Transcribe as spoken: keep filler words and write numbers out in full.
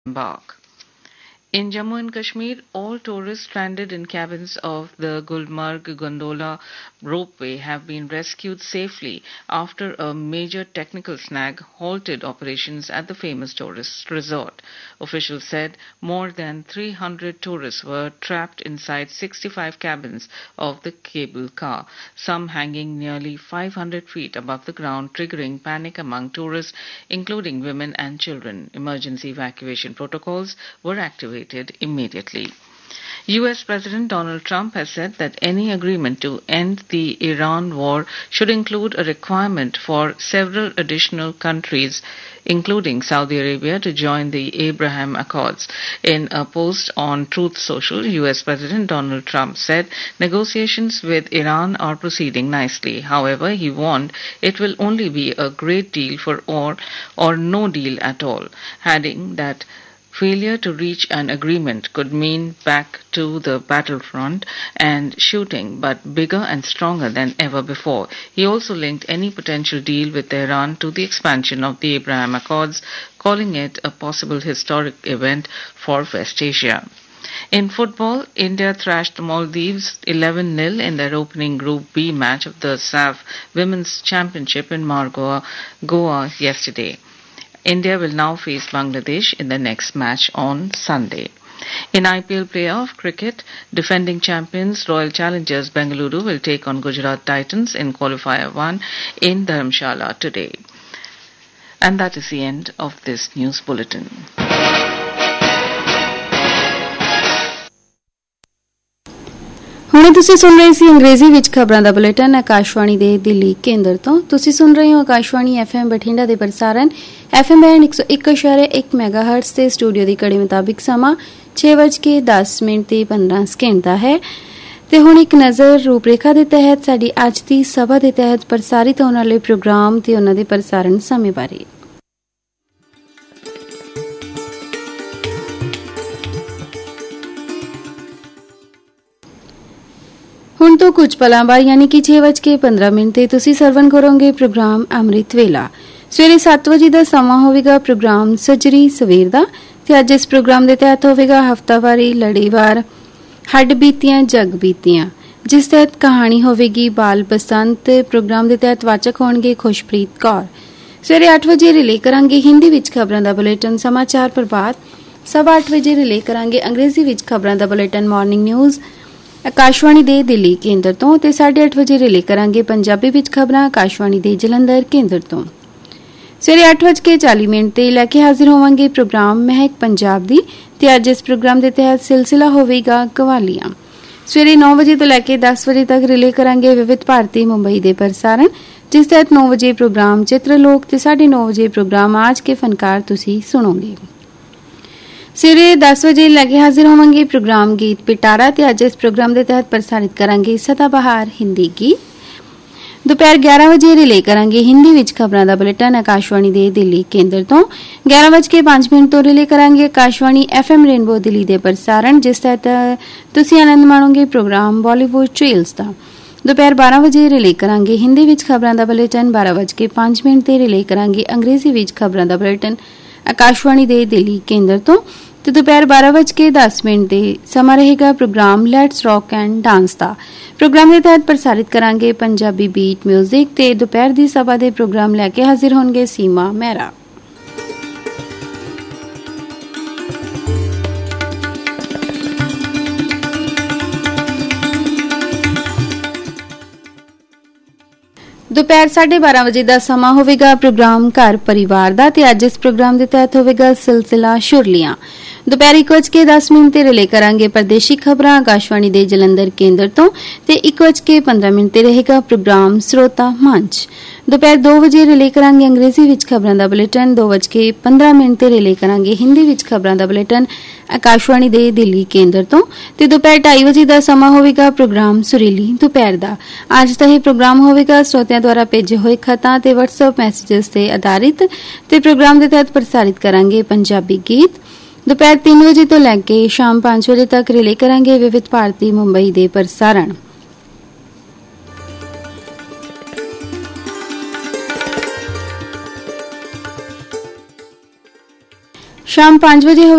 embark. In Jammu and Kashmir, all tourists stranded in cabins of the Gulmarg gondola ropeway have been rescued safely after a major technical snag halted operations at the famous tourist resort. Officials said more than three hundred tourists were trapped inside sixty-five cabins of the cable car, some hanging nearly five hundred feet above the ground, triggering panic among tourists, including women and children. Emergency evacuation protocols were activated immediately. U S President Donald Trump has said that any agreement to end the Iran war should include a requirement for several additional countries, including Saudi Arabia, to join the Abraham Accords. In a post on Truth Social, U S President Donald Trump said negotiations with Iran are proceeding nicely. However, he warned it will only be a great deal for all or no deal at all, adding that failure to reach an agreement could mean back to the battlefront and shooting, but bigger and stronger than ever before. He also linked any potential deal with Iran to the expansion of the Abraham Accords, calling it a possible historic event for West Asia. In football, India thrashed the Maldives eleven nil in their opening Group B match of the S A F Women's Championship in Margoa, Goa yesterday. India will now face Bangladesh in the next match on Sunday. In I P L playoff cricket, defending champions Royal Challengers Bengaluru will take on Gujarat Titans in qualifier one in Dharamshala today. And that is the end of this news bulletin. ਹੁਣ ਤੁਸੀਂ ਸੁਣ ਰਹੇ ਸੀ ਅੰਗਰੇਜ਼ੀ ਵਿੱਚ ਖਬਰਾਂ ਦਾ bulletin Akashvani ਦੇ ਦਿੱਲੀ ਕੇਂਦਰ ਤੋਂ। ਤੁਸੀਂ ਸੁਣ ਰਹੇ ਹੋ ਆਕਾਸ਼ਵਾਣੀ ਐਫਐਮ ਬਠਿੰਡਾ ਦੇ ਪ੍ਰਸਾਰਣ ਐਫਐਮ ਬੈਂਡ ਇੱਕ ਸੌ ਇੱਕ ਇਸ਼ਾਰੇ ਇੱਕ ਮੈਗਾਹਰਟਜ਼ ਤੇ ਸਟੂਡੀਓ ਦੀ ਘੜੀ ਮੁਤਾਬਿਕ ਸਮਾਂ ਛੇ ਵੱਜ ਕੇ ਦਸ ਮਿੰਟ ਤੇ ਪੰਦਰਾਂ ਸਕਿੰਟ ਦਾ ਹੈ। ਤੇ ਹੁਣ ਇੱਕ ਨਜ਼ਰ ਰੂਪਰੇਖਾ ਦੇ ਤਹਿਤ ਸਾਡੀ ਅੱਜ ਦੀ ਸਭਾ ਦੇ ਤਹਿਤ ਪ੍ਰਸਾਰਿਤ ਹੋਣ ਵਾਲੇ ਪ੍ਰੋਗਰਾਮ ਤੇ ਉਹਨਾਂ ਦੇ ਪ੍ਰਸਾਰਣ ਸਮੇਂ ਬਾਰੇ। ਹੁਣ ਤੋਂ ਕੁਝ ਪਲਾਂ ਬਾਅਦ ਯਾਨੀ ਕਿ ਛੇ ਵੱਜ ਕੇ ਪੰਦਰਾਂ ਮਿੰਟ ਤੇ ਤੁਸੀਂ ਸਰਵਣ ਕਰੋਗੇ ਪ੍ਰੋਗਰਾਮ ਅੰਮ੍ਰਿਤ ਵੇਲਾ। ਸਵੇਰੇ ਸੱਤ ਵਜੇ ਦਾ ਸਮਾਂ ਹੋਵੇਗਾ ਪ੍ਰੋਗਰਾਮ ਸੱਜਰੀ ਸਵੇਰ ਦਾ ਤੇ ਅੱਜ ਇਸ ਪ੍ਰੋਗਰਾਮ ਦੇ ਤਹਿਤ ਹੋਵੇਗਾ ਹਫ਼ਤਾਵਾਰੀ ਲੜੀਵਾਰ ਹੱਡ ਬੀਤੀਆਂ ਜਗ ਬੀਤੀਆਂ, ਜਿਸ ਤਹਿਤ ਕਹਾਣੀ ਹੋਵੇਗੀ ਬਾਲ ਬਸੰਤ। ਪ੍ਰੋਗਰਾਮ ਦੇ ਤਹਿਤ ਵਾਚਕ ਹੋਣਗੇ ਖੁਸ਼ਪ੍ਰੀਤ ਕੌਰ। ਸਵੇਰੇ ਅੱਠ ਵਜੇ ਰਿਲੇ ਕਰਾਂਗੇ ਹਿੰਦੀ ਵਿੱਚ ਖਬਰਾਂ ਦਾ ਬੁਲੇਟਿਨ ਸਮਾਚਾਰ ਪ੍ਰਭਾਤ। ਸਵਾ ਅੱਠ ਵਜੇ ਰਿਲੇ ਕਰਾਂਗੇ ਅੰਗਰੇਜ਼ੀ ਵਿੱਚ ਖਬਰਾਂ ਦਾ ਬੁਲੇਟਿਨ ਮਾਰਨਿੰਗ ਨਿਊਜ਼ ਆਕਾਸ਼ਵਾਣੀ ਦੇ ਦਿੱਲੀ ਕੇਂਦਰ ਤੋਂ ਤੇ ਸਾਢੇ ਅੱਠ ਵਜੇ ਰਿਲੇ ਕਰਾਂਗੇ ਪੰਜਾਬੀ ਵਿੱਚ ਖਬਰਾਂ ਆਕਾਸ਼ਵਾਣੀ ਦੇ ਜਲੰਧਰ ਕੇਂਦਰ ਤੋਂ। ਸਵੇਰੇ ਅੱਠ ਵੱਜ ਕੇ ਚਾਲੀ ਮਿੰਟ ਤੇ ਲੈ ਕੇ ਹਾਜ਼ਰ ਹੋਵਾਂਗੇ ਪ੍ਰੋਗਰਾਮ ਮਹਿਕ ਪੰਜਾਬ ਦੀ ਤੇ ਅੱਜ ਇਸ ਪ੍ਰੋਗਰਾਮ ਦੇ ਤਹਿਤ ਸਿਲਸਿਲਾ ਹੋਵੇਗਾ ਕਵਾਲੀਆਂ। ਸਵੇਰੇ ਨੌ ਵਜੇ ਤੋਂ ਲੈ ਕੇ ਦਸ ਵਜੇ ਤੱਕ ਰਿਲੇ ਕਰਾਂਗੇ ਵਿਵਿਧ ਭਾਰਤੀ ਮੁੰਬਈ ਦੇ ਪ੍ਰਸਾਰਣ, ਜਿਸ ਤਹਿਤ ਨੌ ਵਜੇ ਪ੍ਰੋਗਰਾਮ ਚਿੱਤਰਲੋਕ ਤੇ ਸਾਢੇ ਨੌ ਵਜੇ ਪ੍ਰੋਗਰਾਮ ਆਜ ਕੇ ਫਨਕਾਰ ਤੁਸੀਂ ਸੁਣੋਗੇ। ਸਵੇਰੇ ਦਸ ਵਜੇ ਲੈ ਕੇ ਹਾਜ਼ਰ ਹੋਵਾਂਗੇ ਪ੍ਰੋਗਰਾਮ ਗੀਤ ਪਿਟਾਰਾ ਤੇ ਅੱਜ ਇਸ ਪ੍ਰੋਗਰਾਮ ਦੇ ਤਹਿਤ ਪ੍ਰਸਾਰਿਤ ਕਰਾਂਗੇ ਸਦਾਬਹਾਰ ਹਿੰਦੀ ਗੀਤ। ਦੁਪਹਿਰ ਗਿਆਰਾਂ ਵਜੇ ਰਿਲੇ ਕਰਾਂਗੇ ਹਿੰਦੀ ਵਿੱਚ ਖਬਰਾਂ ਦਾ ਬੁਲੇਟਿਨ ਆਕਾਸ਼ਵਾਣੀ ਦੇ ਦਿੱਲੀ ਕੇਂਦਰ ਤੋਂ। ਗਿਆਰਾਂ ਵਜੇ ਕੇ ਪੰਜ ਮਿੰਟ ਤੋਂ ਰਿਲੇ ਕਰਾਂਗੇ ਆਕਾਸ਼ਵਾਣੀ ਐਫਐਮ ਰੇਨਬੋ ਦਿੱਲੀ ਦੇ ਪ੍ਰਸਾਰਣ, ਜਿਸ ਤਹਿਤ ਤੁਸੀਂ ਆਨੰਦ ਮਾਣੋਗੇ ਪ੍ਰੋਗਰਾਮ ਬਾਲੀਵੁੱਡ ਟ੍ਰੇਲਸ ਦਾ। ਦੁਪਹਿਰ ਬਾਰਾਂ ਵਜੇ ਰਿਲੇ ਕਰਾਂਗੇ ਹਿੰਦੀ ਵਿੱਚ ਖਬਰਾਂ ਦਾ ਬੁਲੇਟਿਨ। ਬਾਰਾਂ ਵਜੇ ਕੇ ਪੰਜ ਮਿੰਟ ਤੇ ਰਿਲੇ ਕਰਾਂਗੇ ਅੰਗਰੇਜ਼ੀ ਵਿੱਚ ਖਬਰਾਂ ਦਾ ਬੁਲੇਟਿਨ ਆਕਾਸ਼ਵਾਣੀ ਦੇ ਦਿੱਲੀ ਕੇਂਦਰ ਤੋਂ। ਤੇ ਦੁਪਹਿਰ ਬਾਰਾਂ ਵਜੇ ਕੇ ਦਸ ਮਿੰਟ ਤੇ ਸਮਾਂ ਰਹੇਗਾ programme let's rock and dance the. Programme ਦੇ ਤਹਿਤ ਪ੍ਰਸਾਰਿਤ ਕਰਾਂਗੇ ਪੰਜਾਬੀ ਬੀਟ ਮਿਊਜ਼ਿਕ ਤੇ ਦੁਪਹਿਰ ਦੀ ਸਭਾ ਦੇ ਪ੍ਰੋਗਰਾਮ ਲੈ ਕੇ ਹਾਜ਼ਰ ਹੋਣਗੇ ਸੀਮਾ ਮਹਿਰਾ। ਦੁਪਹਿਰ ਸਾਢੇ ਬਾਰਾਂ ਵਜੇ ਦਾ ਸਮਾਂ ਹੋਵੇਗਾ ਪ੍ਰੋਗਰਾਮ ਘਰ ਪਰਿਵਾਰ ਦਾ ਤੇ ਅੱਜ ਇਸ ਪ੍ਰੋਗਰਾਮ ਦੇ ਤਹਿਤ ਹੋਵੇਗਾ ਸਿਲਸਿਲਾ ਸ਼ੁਰਲੀਆਂ। ਦੁਪਹਿਰ ਇੱਕ ਵਜੇ ਕੇ ਦਸ ਮਿੰਟ ਤੇ ਰਿਲੇ ਕਰਾਂਗੇ ਪ੍ਰਦੇਸ਼ੀ ਖਬਰਾਂ ਆਕਾਸ਼ਵਾਣੀ ਦੇ ਜਲੰਧਰ ਕੇਂਦਰ ਤੋਂ ਤੇ ਇੱਕ ਵਜੇ ਕੇ ਪੰਦਰਾਂ ਮਿੰਟ ਤੇ ਰਹੇਗਾ ਪ੍ਰੋਗਰਾਮ ਸਰੋਤਾ ਮੰਚ। ਦੁਪਹਿਰ ਦੋ ਵਜੇ ਰਿਲੇ ਕਰਾਂਗੇ ਅੰਗਰੇਜ਼ੀ ਵਿੱਚ ਖਬਰਾਂ ਦਾ ਬੁਲੇਟਿਨ। ਦੋ ਵਜੇ ਕੇ ਪੰਦਰਾਂ ਮਿੰਟ ਤੇ ਰਿਲੇ ਕਰਾਂਗੇ ਹਿੰਦੀ ਵਿੱਚ ਖਬਰਾਂ ਦਾ ਬੁਲੇਟਿਨ ਆਕਾਸ਼ਵਾਣੀ ਦੇ ਦਿੱਲੀ ਕੇਂਦਰ ਤੋਂ ਤੇ ਦੁਪਹਿਰ ਢਾਈ ਵਜੇ ਦਾ ਸਮਾਂ ਹੋਵੇਗਾ ਪ੍ਰੋਗਰਾਮ ਸੁਰੀਲੀ ਦੁਪਹਿਰ ਦਾ। ਅੱਜ ਦਾ ਇਹ ਪ੍ਰੋਗਰਾਮ ਹੋਵੇਗਾ ਸਰੋਤਿਆਂ ਦੁਆਰਾ ਭੇਜੇ ਹੋਏ ਖਤਾਂ ਤੇ ਵਟਸਐਪ ਮੈਸੇजेस ਤੇ ਆਧਾਰਿਤ ਤੇ ਪ੍ਰੋਗਰਾਮ ਦੇ ਤਹਿਤ ਪ੍ਰਸਾਰਿਤ ਕਰਾਂਗੇ ਪੰਜਾਬੀ ਗੀਤ। ਦੁਪਹਿਰ ਤਿੰਨ ਵਜੇ ਤੋਂ ਲੈ ਕੇ ਸ਼ਾਮ ਪੰਜ ਵਜੇ ਤੱਕ ਰਿਲੇ ਕਰਾਂਗੇ ਵਿਵਿਧ ਭਾਰਤੀ ਮੁੰਬਈ ਦੇ ਪ੍ਰਸਾਰਣ। ਸ਼ਾਮ ਪੰਜ ਵਜੇ